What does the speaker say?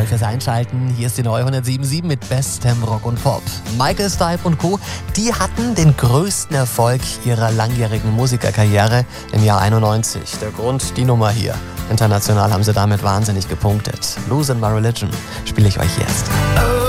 euch fürs Einschalten. Hier ist die neue 107.7 mit bestem Rock und Pop. Michael Stipe und Co., die hatten den größten Erfolg ihrer langjährigen Musikerkarriere im Jahr 91. Der Grund, die Nummer hier. International haben sie damit wahnsinnig gepunktet. Losing My Religion spiele ich euch jetzt.